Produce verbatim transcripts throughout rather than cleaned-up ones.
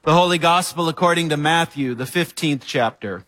The Holy Gospel according to Matthew, the fifteenth chapter.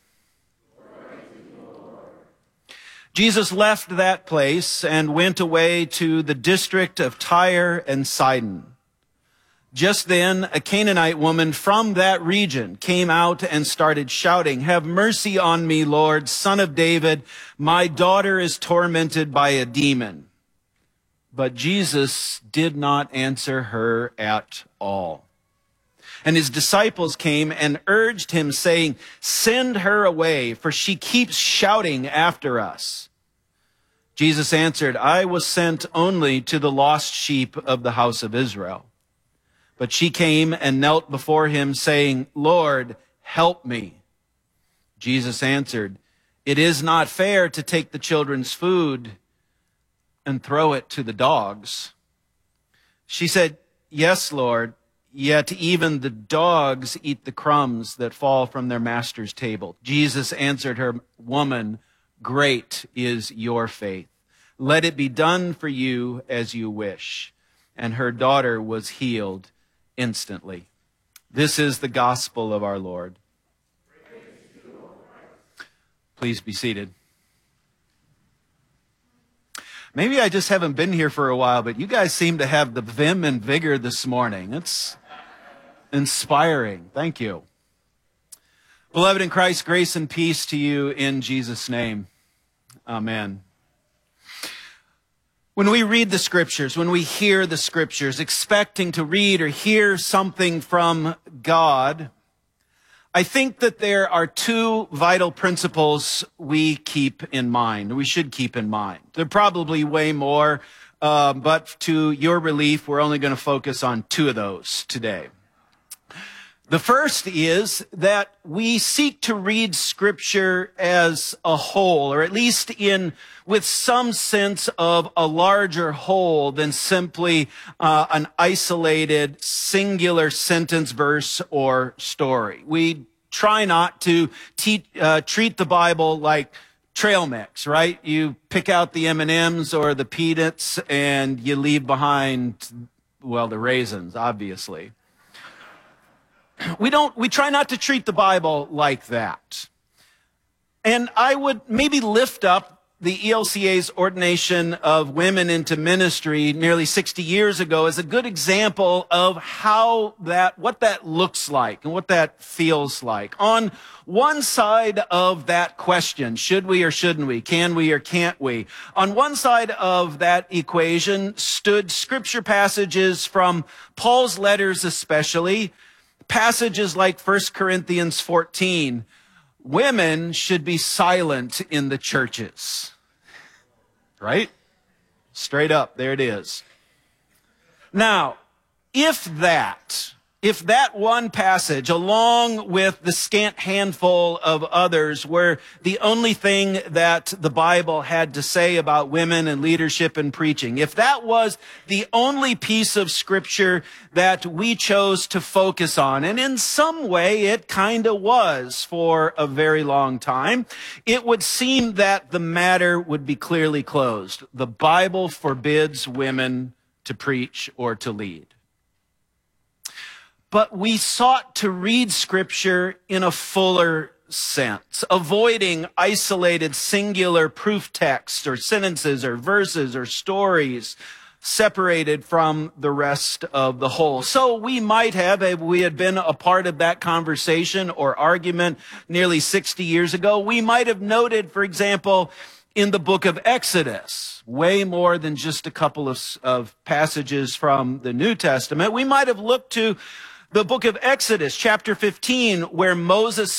Jesus left that place and went away to the district of Tyre and Sidon. Just then, a Canaanite woman from that region came out and started shouting, "Have mercy on me, Lord, Son of David. My daughter is tormented by a demon." But Jesus did not answer her at all. And his disciples came and urged him, saying, "Send her away, for she keeps shouting after us." Jesus answered, "I was sent only to the lost sheep of the house of Israel." But she came and knelt before him, saying, "Lord, help me." Jesus answered, "It is not fair to take the children's food and throw it to the dogs." She said, "Yes, Lord. Yet even the dogs eat the crumbs that fall from their master's table." Jesus answered her, "Woman, great is your faith. Let it be done for you as you wish." And her daughter was healed instantly. This is the gospel of our Lord. Please be seated. Maybe I just haven't been here for a while, but you guys seem to have the vim and vigor this morning. It's inspiring. Thank you. Beloved in Christ, grace and peace to you in Jesus' name. Amen. When we read the scriptures, when we hear the scriptures, expecting to read or hear something from God, I think that there are two vital principles we keep in mind, we should keep in mind. There are probably way more, uh, but to your relief, we're only going to focus on two of those today. The first is that we seek to read Scripture as a whole, or at least in with some sense of a larger whole than simply uh, an isolated, singular sentence, verse, or story. We try not to te- uh, treat the Bible like trail mix, right? You pick out the M and M's or the peanuts and you leave behind, well, the raisins, obviously. We don't, we try not to treat the Bible like that. And I would maybe lift up the E L C A's ordination of women into ministry nearly sixty years ago as a good example of how that, what that looks like and what that feels like. On one side of that question, should we or shouldn't we? Can we or can't we? On one side of that equation stood scripture passages from Paul's letters especially, passages like First Corinthians fourteen, women should be silent in the churches. Right? Straight up, there it is. Now, if that, if that one passage, along with the scant handful of others, were the only thing that the Bible had to say about women and leadership and preaching, if that was the only piece of scripture that we chose to focus on, and in some way it kind of was for a very long time, it would seem that the matter would be clearly closed. The Bible forbids women to preach or to lead. But we sought to read Scripture in a fuller sense, avoiding isolated singular proof texts or sentences or verses or stories separated from the rest of the whole. So we might have, if we had been a part of that conversation or argument nearly sixty years ago, we might have noted, for example, in the book of Exodus, way more than just a couple of, of passages from the New Testament, we might have looked to the book of Exodus, chapter fifteen, where Moses